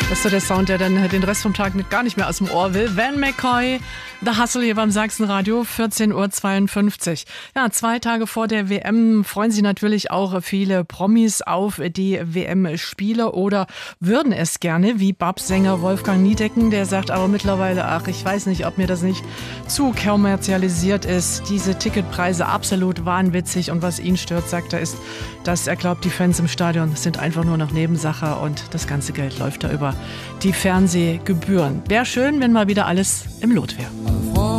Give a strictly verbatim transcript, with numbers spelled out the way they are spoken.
Das ist so der Sound, der dann den Rest vom Tag gar nicht mehr aus dem Ohr will. Van McCoy, The Hustle hier beim Sachsenradio, vierzehn Uhr zweiundfünfzig. Ja, zwei Tage vor der W M freuen sich natürlich auch viele Promis auf die W M-Spiele oder würden es gerne, wie Babs-Sänger Wolfgang Niedecken, der sagt aber mittlerweile, ach, ich weiß nicht, ob mir das nicht zu kommerzialisiert ist. Diese Ticketpreise absolut wahnwitzig und was ihn stört, sagt er, ist, dass er glaubt, die Fans im Stadion sind einfach nur noch Nebensache und das ganze Geld läuft da über die Fernsehgebühren. Wäre schön, wenn mal wieder alles im Lot wäre.